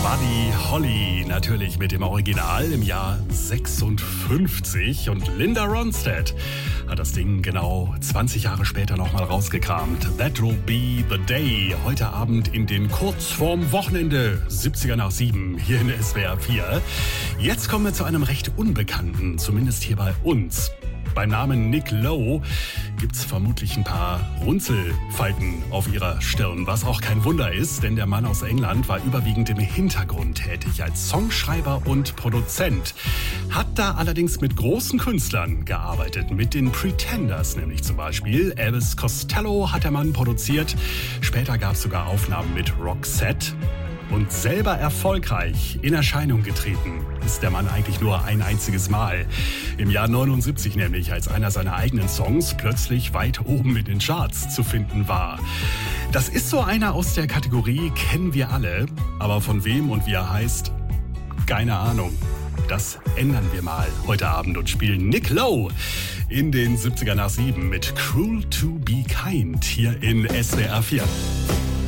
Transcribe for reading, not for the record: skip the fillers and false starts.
Buddy Holly, natürlich mit dem Original im Jahr 56. Und Linda Ronstadt hat das Ding genau 20 Jahre später nochmal rausgekramt. That will be the day. Heute Abend in den kurz vorm Wochenende, 70er nach 7, hier in SWR 4. Jetzt kommen wir zu einem recht Unbekannten, zumindest hier bei uns. Beim Namen Nick Lowe gibt's vermutlich ein paar Runzelfalten auf ihrer Stirn, was auch kein Wunder ist, denn der Mann aus England war überwiegend im Hintergrund tätig als Songschreiber und Produzent. Hat da allerdings mit großen Künstlern gearbeitet, mit den Pretenders nämlich zum Beispiel. Elvis Costello hat der Mann produziert, später gab's sogar Aufnahmen mit Roxette. Und selber erfolgreich in Erscheinung getreten ist der Mann eigentlich nur ein einziges Mal. Im Jahr 79 nämlich, als einer seiner eigenen Songs plötzlich weit oben in den Charts zu finden war. Das ist so einer aus der Kategorie, kennen wir alle, aber von wem und wie er heißt, keine Ahnung. Das ändern wir mal heute Abend und spielen Nick Lowe in den 70er nach 7 mit Cruel to be Kind hier in SWR 4.